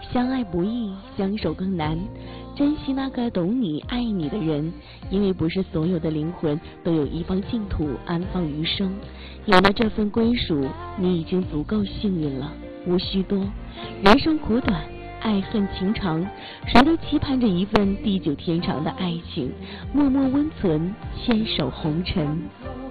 相爱不易，相守更难。珍惜那个懂你、爱你的人，因为不是所有的灵魂都有一方净土安放余生。有了这份归属，你已经足够幸运了，无需多。人生苦短，爱恨情长，谁都期盼着一份地久天长的爱情，默默温存，牵手红尘。